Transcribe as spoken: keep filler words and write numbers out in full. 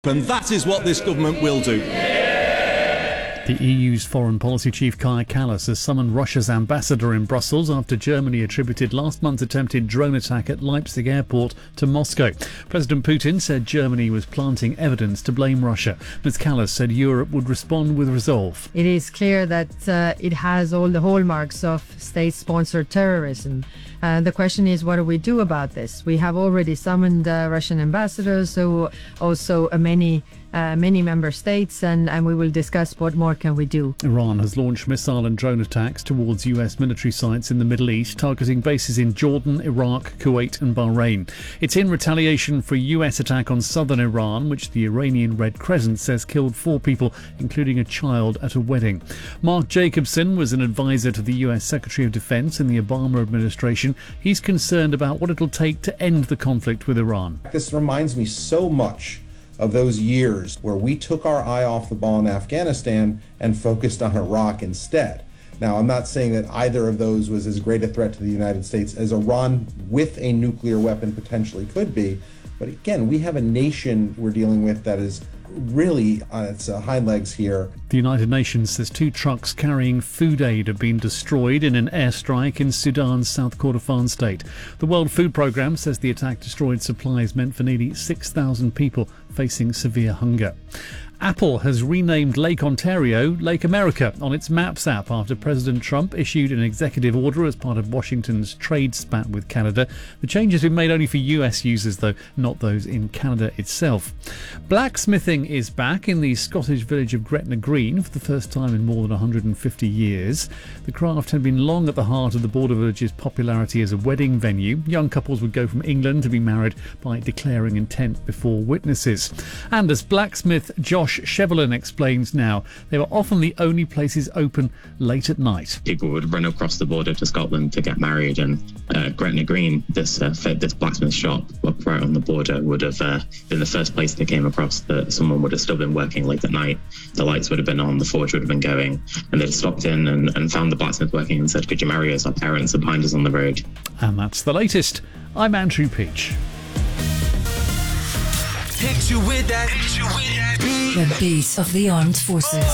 And that is what this government will do. The E U's foreign policy chief Kaja Kallas has summoned Russia's ambassador in Brussels after Germany attributed last month's attempted drone attack at Leipzig airport to Moscow. President Putin said Germany was planting evidence to blame Russia. Miz Kallas said Europe would respond with resolve. It is clear that uh, it has all the hallmarks of state-sponsored terrorism. Uh, the question is, what do we do about this? We have already summoned uh, Russian ambassadors, so also uh, many uh, many member states, and, and we will discuss what more can we do. Iran has launched missile and drone attacks towards U S military sites in the Middle East, targeting bases in Jordan, Iraq, Kuwait and Bahrain. It's in retaliation for a U S attack on southern Iran, which the Iranian Red Crescent says killed four people, including a child at a wedding. Mark Jacobson was an advisor to the U S Secretary of Defense in the Obama administration. He's concerned about what it'll take to end the conflict with Iran. This reminds me so much of those years where we took our eye off the ball in Afghanistan and focused on Iraq instead. Now, I'm not saying that either of those was as great a threat to the United States as Iran with a nuclear weapon potentially could be. But again, we have a nation we're dealing with that is really on its uh, hind legs here. The United Nations says two trucks carrying food aid have been destroyed in an airstrike in Sudan's South Kordofan state. The World Food Programme says the attack destroyed supplies meant for nearly six thousand people facing severe hunger. Apple has renamed Lake Ontario Lake America on its Maps app after President Trump issued an executive order as part of Washington's trade spat with Canada. The change has been made only for U S users, though, not those in Canada itself. Blacksmithing is back in the Scottish village of Gretna Green for the first time in more than one hundred fifty years. The craft had been long at the heart of the border village's popularity as a wedding venue. Young couples would go from England to be married by declaring intent before witnesses. And as blacksmith Josh Chevelin explains now, they were often the only places open late at night. People would run across the border to Scotland to get married, and uh, Gretna Green, this uh, this blacksmith shop up right on the border, would have uh, been the first place they came across that someone would have still been working late at night. The lights would have been on, the forge would have been going, and they'd stopped in and, and found the blacksmith working and said, "Could you marry us? Our parents are behind us on the road." And that's the latest. I'm Andrew Peach. Hit you with that, hit you with that beat. The beat of the armed forces.